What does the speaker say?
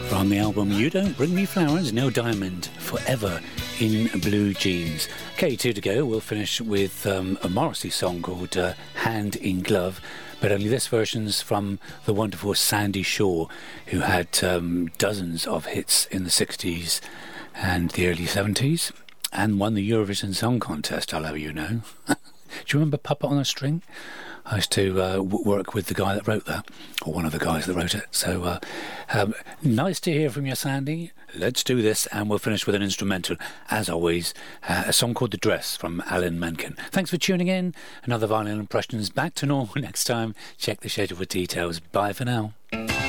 From the album You Don't Bring Me Flowers, Neil Diamond, Forever in Blue Jeans. Okay, two to go. We'll finish with a Morrissey song called Hand in Glove, but only this version's from the wonderful Sandy Shaw, who had dozens of hits in the 60s and the early 70s, and won the Eurovision Song Contest, I'll have you know. Do you remember Puppet on a String? I used to work with the guy that wrote that, or one of the guys that wrote it. So nice to hear from you, Sandy. Let's do this, and we'll finish with an instrumental, as always, a song called The Dress from Alan Menken. Thanks for tuning in. Another Vinyl Impressions back to normal next time. Check the schedule for details. Bye for now.